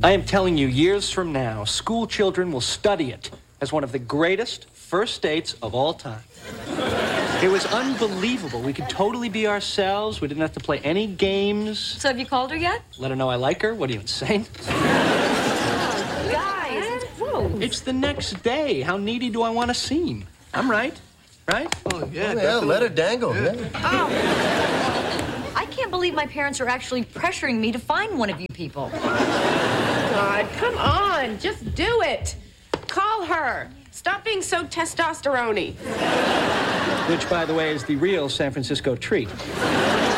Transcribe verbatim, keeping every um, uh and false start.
I am telling you, years from now, school children will study it as one of the greatest first dates of all time. It was unbelievable. We could totally be ourselves. We didn't have to play any games. So have you called her yet? Let her know I like her. What are you, insane? Oh, guys, whoa. It's the next day. How needy do I want to seem? I'm right. Right? Oh, yeah, Oh, yeah, let her dangle. Yeah. Oh. I can't believe my parents are actually pressuring me to find one of you people. God, come on. Just do it. Call her. Stop being so testosterone-y. Which, by the way, is the real San Francisco treat.